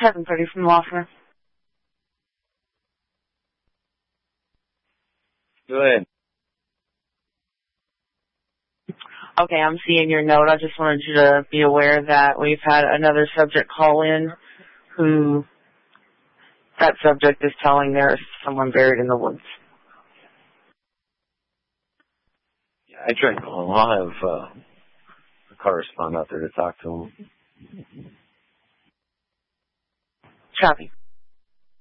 7:30 from the law firm. Go ahead. Okay, I'm seeing your note. I just wanted you to be aware that we've had another subject call in who that subject is telling there's someone buried in the woods. Yeah, I tried calling. I'll have a correspondent out there to talk to him. Copy.